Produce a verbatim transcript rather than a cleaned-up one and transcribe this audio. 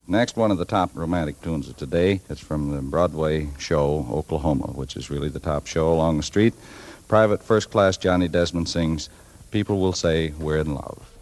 Next, one of the top romantic tunes of today is from the Broadway show Oklahoma, which is really the top show along the street. Private First Class Johnny Desmond sings, "People Will Say We're in Love."